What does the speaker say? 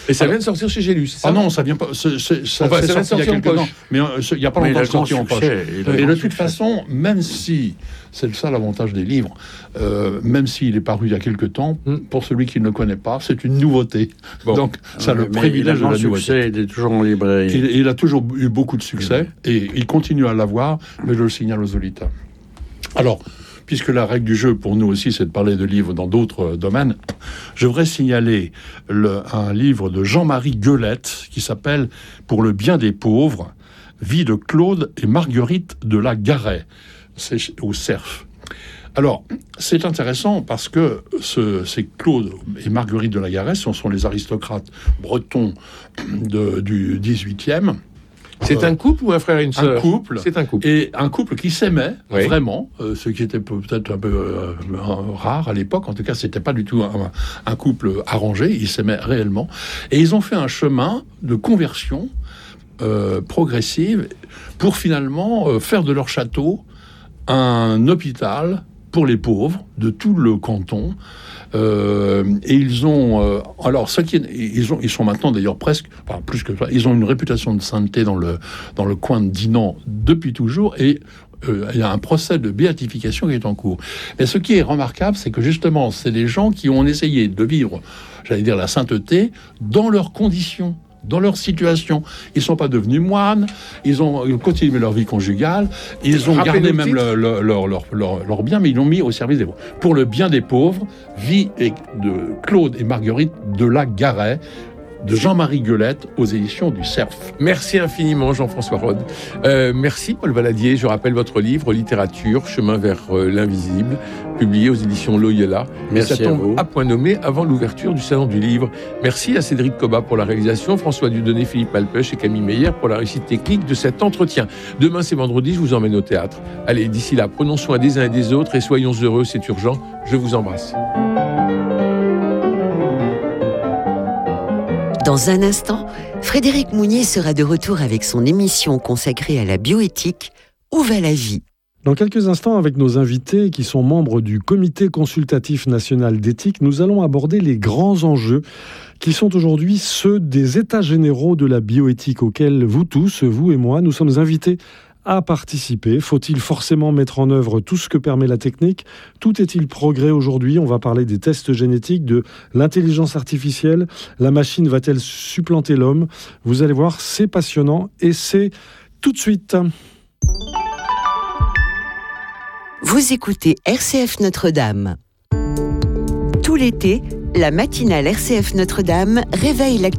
Et ça vient de sortir chez Gélus, c'est ça? Ah non, ça vient pas. Ça vient sorti il y a quelques temps. Mais il n'y a pas longtemps sorti en poche. Et de toute façon, même si, c'est ça l'avantage des livres, même s'il est paru il y a quelques temps, pour celui qui ne le connaît pas, c'est une nouveauté. Bon. Donc, ça le privilège de la nouveauté. Il est toujours en librairie. Il a toujours eu beaucoup de succès et il continue à l'avoir, mais je le signale aux auditeurs. Alors, puisque la règle du jeu pour nous aussi, c'est de parler de livres dans d'autres domaines, je voudrais signaler un livre de Jean-Marie Gueulette qui s'appelle « Pour le bien des pauvres, vie de Claude et Marguerite de la Garenne ». C'est au Cerf. Alors, c'est intéressant parce que ces Claude et Marguerite de la Garenne, ce sont les aristocrates bretons du 18e. C'est un couple ou un frère et une sœur? Un couple. C'est un couple. Et un couple qui s'aimait, vraiment, ce qui était peut-être un peu rare à l'époque. En tout cas, c'était pas du tout un couple arrangé. Ils s'aimaient réellement. Et ils ont fait un chemin de conversion progressive pour finalement faire de leur château un hôpital pour les pauvres de tout le canton. Et ils ont alors ils sont maintenant d'ailleurs presque, enfin plus que ça, ils ont une réputation de sainteté dans le coin de Dinan depuis toujours, et il y a un procès de béatification qui est en cours. Mais ce qui est remarquable, c'est que justement c'est des gens qui ont essayé de vivre, j'allais dire, la sainteté dans leurs conditions, dans leur situation. Ils ne sont pas devenus moines, ils ont continué leur vie conjugale, ils ont gardé même leur bien, mais ils l'ont mis au service des pauvres. Pour le bien des pauvres, vie de Claude et Marguerite de la Garenne, de Jean-Marie Gueulette, aux éditions du Cerf. Merci infiniment, Jean-François Rode. Merci, Paul Valadier. Je rappelle votre livre, Littérature, chemin vers l'invisible, publié aux éditions Loyola. Merci. Ça tombe à point nommé avant l'ouverture du Salon du Livre. Merci à Cédric Cobat pour la réalisation, François Dudonné, Philippe Malpeuch et Camille Meyer pour la réussite technique de cet entretien. Demain, c'est vendredi, je vous emmène au théâtre. Allez, d'ici là, prenons soin des uns et des autres et soyons heureux, c'est urgent. Je vous embrasse. Dans un instant, Frédéric Mounier sera de retour avec son émission consacrée à la bioéthique « Où va la vie ?» Dans quelques instants, avec nos invités qui sont membres du Comité consultatif national d'éthique, nous allons aborder les grands enjeux qui sont aujourd'hui ceux des états généraux de la bioéthique auxquels vous tous, vous et moi, nous sommes invités à participer. Faut-il forcément mettre en œuvre tout ce que permet la technique? Tout est-il progrès aujourd'hui? On va parler des tests génétiques, de l'intelligence artificielle. La machine va-t-elle supplanter l'homme? Vous allez voir, c'est passionnant et c'est tout de suite. Vous écoutez RCF Notre-Dame. Tout l'été, la matinale RCF Notre-Dame réveille l'actualité.